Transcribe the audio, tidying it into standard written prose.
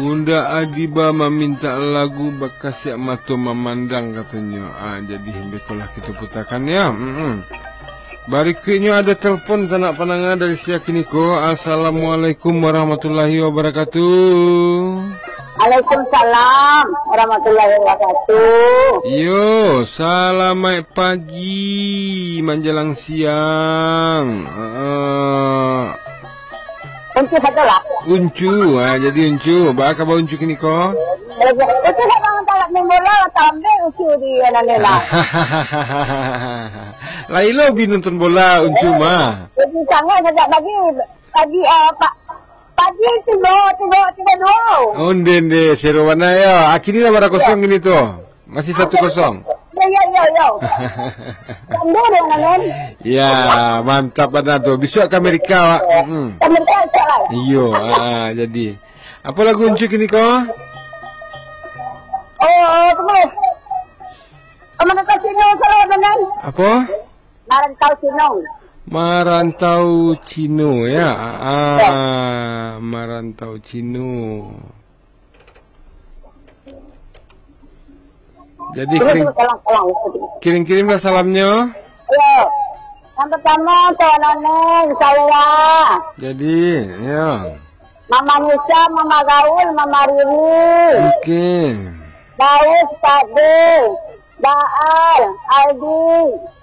Bunda Adiba meminta lagu bekas yak mato memandang katanya. Jadi bekolah kita putarkan ya. Berikutnya ada telepon sanak pandangan dari Siakiniko. Assalamualaikum warahmatullahi wabarakatuh. Waalaikumsalam warahmatullahi wabarakatuh. Yo, selamat pagi menjelang siang. Uncu satu lah. Uncu, jadi uncu. Ba kabar uncu kini ko? Uncu sama talak minggola tambe uncu di ananela. Lailo bi nonton bola uncu mah. Jadi sangat sejak pagi pagi tiga dua. Onden deh seru mana ya. Akhirnya berapa kosong ini tuh? Masih 1-0. Ya. Tambe deh nanen. Ya, mantap ada tuh. Besok ke Amerika, Pak. Amerika salah. Iyo, jadi. Apa lagu uncu kini ko? Terus. Kemana kau sini salah nanen? Apa? Marantau sini. Marantau Cino ya. Marantau Cino. Jadi kirim-kirimlah salamnya. Ya. Yang pertama Tuan Neneng saya. Jadi, ya. Mama Nisa, Mama Gaul, Mama Riri. Oke. Daus, Pak D, Baal, Aldi,